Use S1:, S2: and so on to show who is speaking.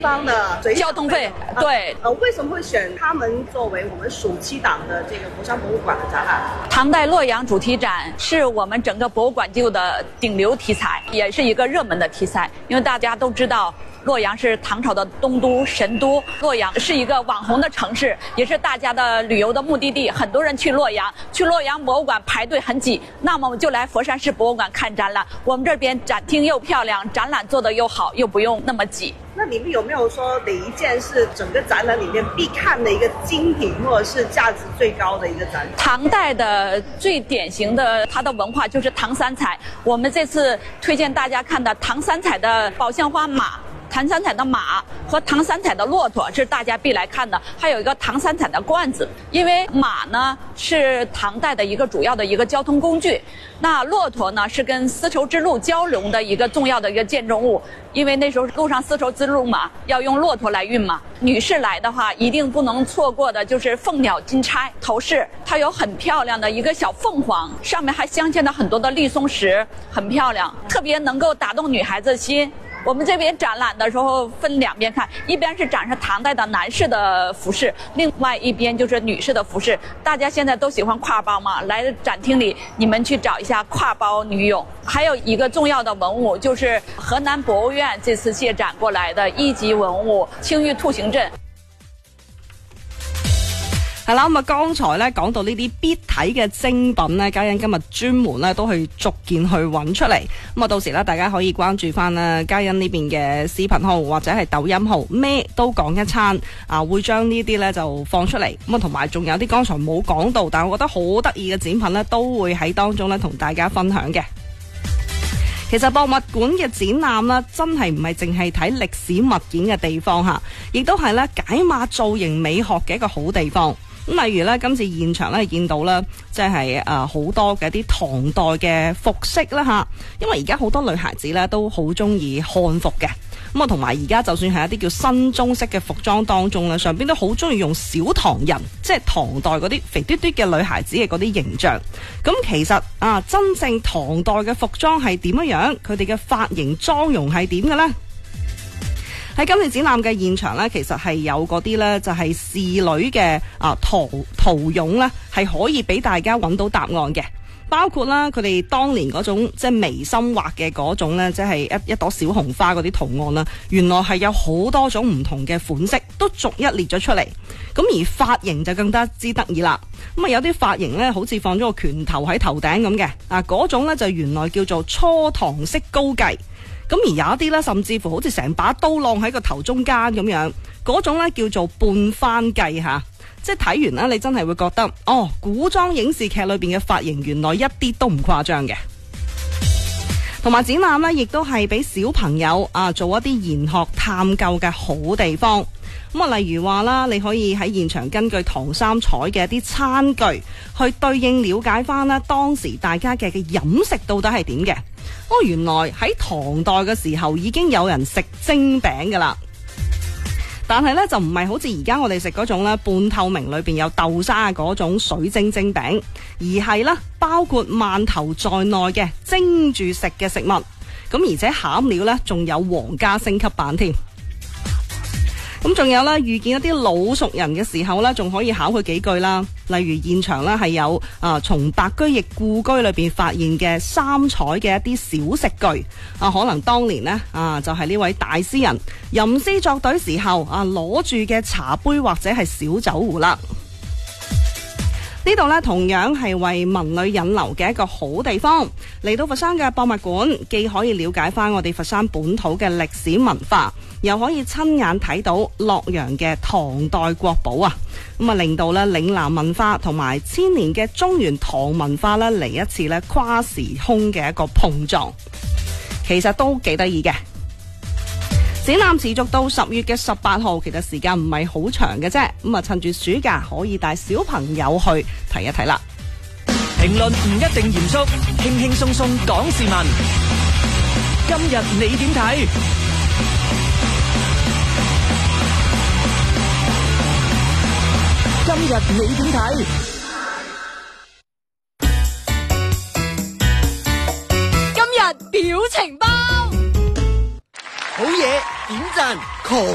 S1: 方的
S2: 交通费，对。
S1: 为什么会选他们作为我们暑期档的这个佛山博物馆的展览？
S2: 唐代洛阳主题展是我们整个博物馆季度的顶流题材，也是一个热门的题材，因为大家都知道洛阳是唐朝的东都神都，洛阳是一个网红的城市，也是大家的旅游的目的地，很多人去洛阳博物馆排队很挤，那么我们就来佛山市博物馆看展览，我们这边展厅又漂亮，展览做得又好，又不用那么挤。
S1: 那你们有没有说哪一件是整个展览里面必看的一个精品，或者是价值最高的一个展品？
S2: 唐代的最典型的它的文化就是唐三彩，我们这次推荐大家看的唐三彩的宝相花马。唐三彩的马和唐三彩的骆驼是大家必来看的，还有一个唐三彩的罐子，因为马呢是唐代的一个主要的一个交通工具，那骆驼呢是跟丝绸之路交融的一个重要的一个建筑物，因为那时候路上丝绸之路嘛，要用骆驼来运嘛。女士来的话，一定不能错过的就是凤鸟金钗头饰，它有很漂亮的一个小凤凰，上面还镶嵌了很多的绿松石，很漂亮，特别能够打动女孩子心。我们这边展览的时候分两边看，一边是展示唐代的男士的服饰，另外一边就是女士的服饰。大家现在都喜欢挎包嘛，来展厅里你们去找一下挎包女俑。还有一个重要的文物就是河南博物院这次借展过来的一级文物青玉兔形阵。
S3: 係啦，咁啊，剛才咧講到呢啲必睇嘅精品咧，嘉欣今日專門咧都去逐件去揾出嚟。咁啊，到時咧大家可以關注翻啦，嘉欣呢邊嘅視頻號或者係抖音號，咩都講一餐啊，會將呢啲咧就放出嚟。咁啊，同埋仲有啲剛才冇講到，但係我覺得好得意嘅展品咧，都會喺當中咧同大家分享嘅。其實博物館嘅展覽呢，真係唔係淨係睇歷史物件嘅地方嚇，亦都係咧解碼造型美學嘅一個好地方。咁例如咧，今次現場咧見到啦，即係好多嘅啲唐代嘅服飾啦嚇，因為而家好多女孩子咧都好中意漢服嘅，咁啊同埋而家就算係一啲叫新中式嘅服裝當中咧，上邊都好中意用小唐人，即係唐代嗰啲肥嘟嘟嘅女孩子嘅嗰啲形象。咁其實真正唐代嘅服裝係點樣？佢哋嘅髮型妝容係點嘅呢？喺今次展覽嘅現場呢，其實係有嗰啲呢，就係仕女嘅圖俑呢，係可以俾大家揾到答案嘅，包括啦佢哋當年嗰種即係眉心畫嘅嗰種呢，即係一朵小紅花嗰啲圖案啦，原來係有好多種唔同嘅款式，都逐一列咗出嚟。咁而髮型就更加之得意啦。咁啊有啲髮型呢，好似放咗個拳頭喺頭頂咁嘅，嗰種呢，就原來叫做初唐式高髻。咁而有一啲咧，甚至乎好似成把刀晾喺個頭中間咁樣，嗰種咧叫做半番髻嚇，即係睇完啦，你真係會覺得古裝影視劇裏邊嘅髮型原來一啲都唔誇張嘅。同埋展覽呢，亦都係俾小朋友做一啲研學探究嘅好地方。咁啊，例如話啦，你可以喺現場根據唐三彩嘅一啲餐具去對應了解翻啦當時大家嘅飲食到底係點嘅。原來喺唐代嘅時候已經有人食蒸餅㗎啦，但係呢，就唔係好似而家我哋食嗰種咧半透明裏邊有豆沙嗰種水蒸餅，而係呢包括饅頭在內嘅蒸住食嘅食物，咁而且餡料呢仲有皇家升級版添。咁仲有啦，遇見一啲老熟人嘅時候呢，仲可以考佢幾句啦。例如現場呢係有從白居易故居裏邊發現嘅三彩嘅一啲小食具可能當年呢就係呢位大詩人吟詩作對時候攞住嘅茶杯或者係小酒壺啦。呢度呢同樣係為文旅引流嘅一個好地方。嚟到佛山嘅博物館，既可以了解翻我哋佛山本土嘅歷史文化，又可以親眼睇到洛陽嘅唐代國寶啊！咁令到咧嶺南文化同埋千年嘅中原唐文化咧嚟一次咧跨時空嘅一個碰撞，其實都幾得意嘅。展覽持續到10月嘅18號，其實時間唔係好長嘅啫。咁趁住暑假可以帶小朋友去睇一睇啦。
S4: 評論唔一定嚴肅，輕輕鬆鬆講時聞。今日你點睇？今日你點睇？
S5: 今日表情包，
S4: 好嘢，點讚，